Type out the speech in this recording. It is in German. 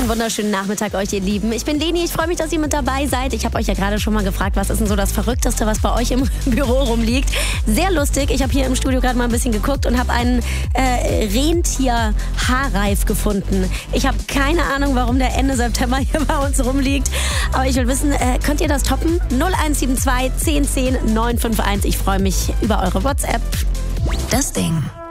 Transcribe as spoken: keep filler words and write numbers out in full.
Einen wunderschönen Nachmittag euch, ihr Lieben. Ich bin Leni, ich freue mich, dass ihr mit dabei seid. Ich habe euch ja gerade schon mal gefragt, was ist denn so das Verrückteste, was bei euch im Büro rumliegt. Sehr lustig. Ich habe hier im Studio gerade mal ein bisschen geguckt und habe einen äh, Rentier-Haarreif gefunden. Ich habe keine Ahnung, warum der Ende September hier bei uns rumliegt. Aber ich will wissen, äh, könnt ihr das toppen? null eins sieben zwei, zehn zehn, neun fünf eins. Ich freue mich über eure WhatsApp. Das Ding.